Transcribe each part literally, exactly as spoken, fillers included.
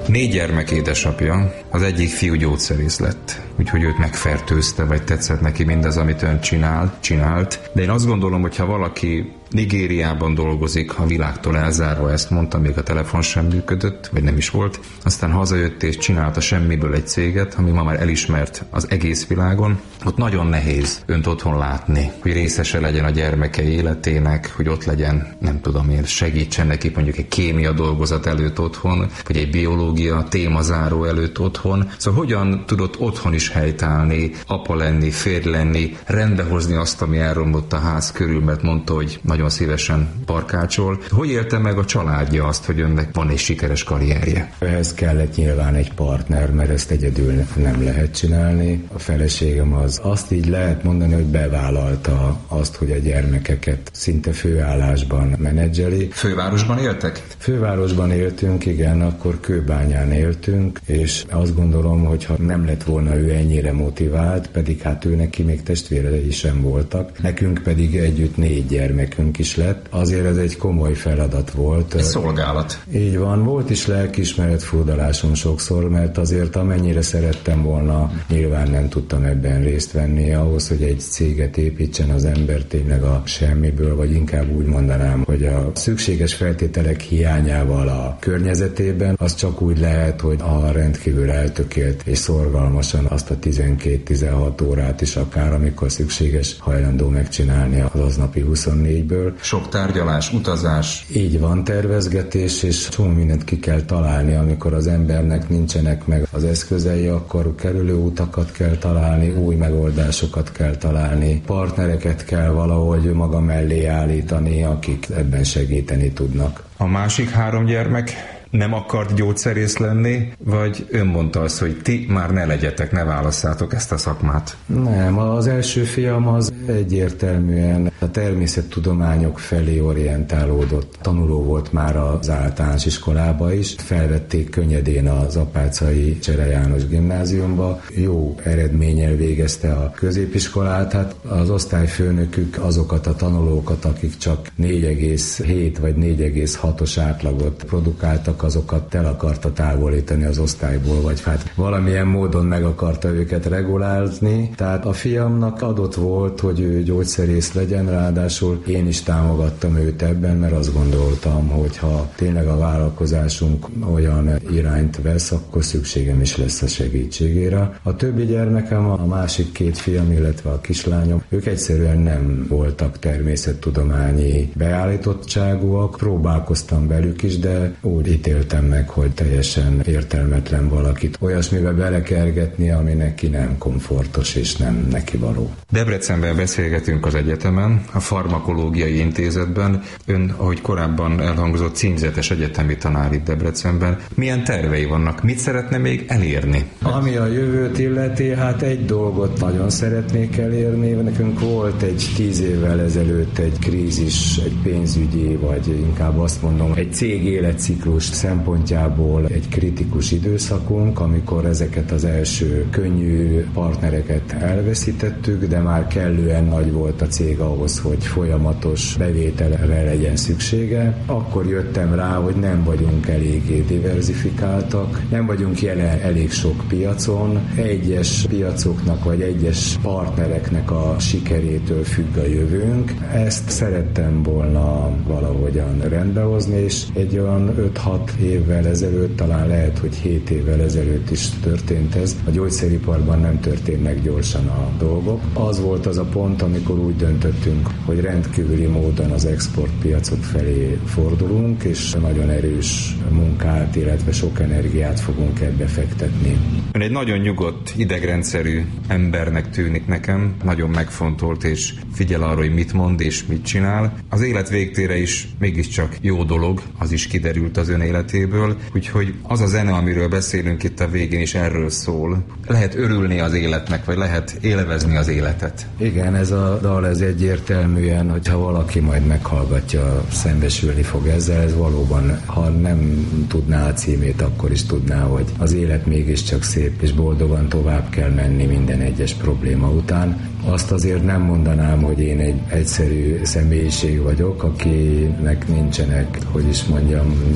Négy gyermek édesapja, az egyik fiú gyógyszerész lett, úgyhogy őt megfertőzte, vagy tetszett neki mindaz, amit ön csinál, csinált. De én azt gondolom, hogy ha valaki Nigériában dolgozik, a világtól elzárva, ezt mondta, még a telefon sem működött, vagy nem is volt. Aztán hazajött és csinálta semmiből egy céget, ami ma már elismert az egész világon. Ott nagyon nehéz önt otthon látni, hogy részese legyen a gyermekei életének, hogy ott legyen, nem tudom én, segítsen neki mondjuk egy kémia dolgozat előtt otthon, vagy egy biológia témazáró előtt otthon. Szóval hogyan tudott otthon is helytállni, apa lenni, férj lenni, rendbehozni azt, ami elromlott a ház körül, mert mondta, hogy nagyon szívesen parkácsol. Hogy élte meg a családja azt, hogy önnek van egy sikeres karrierje? Ehhez kellett nyilván egy partner, mert ezt egyedül nem lehet csinálni. A feleségem az azt így lehet mondani, hogy bevállalta azt, hogy a gyermekeket szinte főállásban menedzseli. Fővárosban éltek? Fővárosban éltünk, igen, akkor Kőbányán éltünk, és azt gondolom, hogy ha nem lett volna ő ennyire motivált, pedig hát ő neki még testvérei sem voltak, nekünk pedig együtt négy gyermekünk is lett. Azért ez egy komoly feladat volt. Egy szolgálat. Így van, volt is lelkiismeret furdalásom sokszor, mert azért amennyire szerettem volna, nyilván nem tudtam ebben részt venni. Ahhoz, hogy egy céget építsen az ember tényleg a semmiből, vagy inkább úgy mondanám, hogy a szükséges feltételek hiányával a környezetében, az csak úgy lehet, hogy a rendkívül eltökélt és szorgalmasan azt a tizenkét-tizenhat órát is akár, amikor szükséges, hajlandó megcsinálni az aznapi huszonnégyből. Sok tárgyalás, utazás. Így van, tervezgetés, és csomó mindent ki kell találni, amikor az embernek nincsenek meg az eszközei, akkor kerülő utakat kell találni, új megoldásokat kell találni, partnereket kell valahogy maga mellé állítani, akik ebben segíteni tudnak. A másik három gyermek nem akart gyógyszerész lenni, vagy ön mondta azt, hogy ti már ne legyetek, ne válasszátok ezt a szakmát? Nem, az első fiam az egyértelműen a természettudományok felé orientálódott. Tanuló volt már az általános iskolába is. Felvették könnyedén az Apáczai Csere János gimnáziumba. Jó eredménnyel végezte a középiskolát. Hát az osztályfőnökük azokat a tanulókat, akik csak négy egész hét vagy négy egész hatos átlagot produkáltak, azokat el akarta távolítani az osztályból, vagy hát valamilyen módon meg akarta őket regulázni. Tehát a fiamnak adott volt, hogy ő gyógyszerész legyen, ráadásul én is támogattam őt ebben, mert azt gondoltam, hogy ha tényleg a vállalkozásunk olyan irányt vesz, akkor szükségem is lesz a segítségére. A többi gyermekem, a másik két fiam, illetve a kislányom, ők egyszerűen nem voltak természettudományi beállítottságúak, próbálkoztam velük is, de úgy ítéltem meg, hogy teljesen értelmetlen valakit olyasmibe belekergetni, ami neki nem komfortos és nem neki való. Debrecenben beszélgetünk az egyetemen, a Farmakológiai Intézetben. Ön, ahogy korábban elhangzott, címzetes egyetemi tanár itt Debrecenben. Milyen tervei vannak? Mit szeretne még elérni? Ami a jövőt illeti, hát egy dolgot nagyon szeretnék elérni. Nekünk volt egy tíz évvel ezelőtt egy krízis, egy pénzügyi, vagy inkább azt mondom, egy cég életciklus szempontjából egy kritikus időszakunk, amikor ezeket az első könnyű partnereket elveszítettük, de már kellően nagy volt a cég ahhoz, hogy folyamatos bevételre legyen szüksége. Akkor jöttem rá, hogy nem vagyunk eléggé diverzifikáltak, nem vagyunk jelen elég sok piacon, egyes piacoknak vagy egyes partnereknek a sikerétől függ a jövőnk. Ezt szerettem volna valahogyan rendbehozni, és egy olyan öt-hat évvel ezelőtt, talán lehet, hogy hét évvel ezelőtt is történt ez. A gyógyszeriparban nem történnek gyorsan a dolgok. Az volt az a pont, amikor úgy döntöttünk, hogy rendkívüli módon az exportpiacok felé fordulunk, és nagyon erős munkát, illetve sok energiát fogunk ebbe fektetni. Ön egy nagyon nyugodt, idegrendszerű embernek tűnik nekem, nagyon megfontolt és figyel arra, hogy mit mond és mit csinál. Az élet végtére is mégiscsak jó dolog, az is kiderült az ön életéből, úgyhogy az a zene, amiről beszélünk itt a végén is erről szól. Lehet örülni az életnek, vagy lehet élvezni az életet. Igen, ez a dal ez egyértelműen, hogyha valaki majd meghallgatja, szembesülni fog ezzel, ez valóban, ha nem tudná a címét, akkor is tudná, hogy az élet mégiscsak szép, és boldogan tovább kell menni minden egyes probléma után. Azt azért nem mondanám, hogy én egy egyszerű személyiség vagyok, akinek nincsenek, hogy is mondjam, kritikus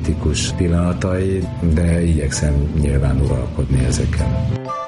kritikus pillanatai, de igyekszem nyilván uralkodni ezeken.